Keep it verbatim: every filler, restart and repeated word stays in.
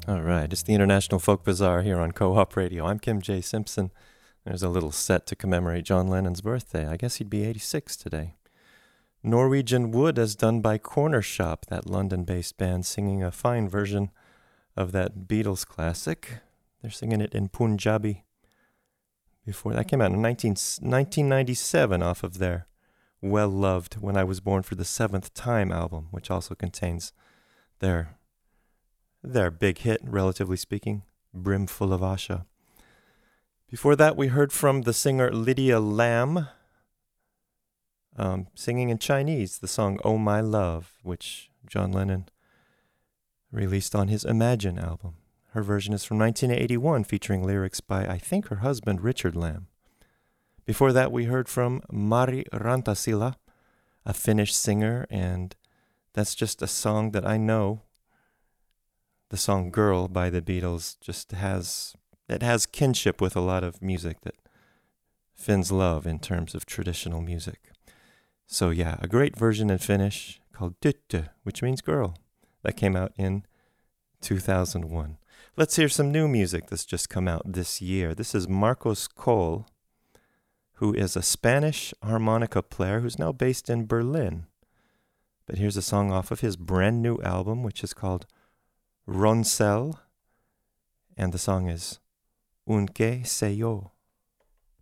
All right, it's the International Folk Bazaar here on Co-op Radio. I'm Kim J. Simpson. There's a little set to commemorate John Lennon's birthday. I guess he'd be eighty-six today. Norwegian Wood, as done by Corner Shop, that London-based band singing a fine version of that Beatles classic. They're singing it in Punjabi. Before that came out in nineteen, nineteen ninety-seven off of their well-loved When I Was Born for the Seventh Time album, which also contains their their big hit, relatively speaking, Brimful of Asha. Before that, we heard from the singer Lydia Lam, um, singing in Chinese the song Oh My Love, which John Lennon released on his Imagine album. Her version is from nineteen eighty-one, featuring lyrics by, I think, her husband, Richard Lam. Before that, we heard from Mari Rantasila, a Finnish singer, and that's just a song that I know. The song Girl by the Beatles just has, it has kinship with a lot of music that Finns love in terms of traditional music. So yeah, a great version in Finnish called Tyttö, which means girl, that came out in two thousand one. Let's hear some new music that's just come out this year. This is Marcos Cole, who is a Spanish harmonica player who's now based in Berlin. But here's a song off of his brand new album, which is called Ronsel, and the song is Un que sé yo.